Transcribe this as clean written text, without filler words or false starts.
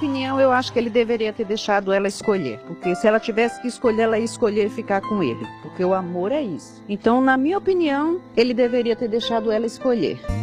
opinião, eu acho que ele deveria ter deixado ela escolher. Porque se ela tivesse que escolher, ela ia escolher ficar com ele. Porque o amor é isso. Então, na minha opinião, ele deveria ter deixado ela escolher.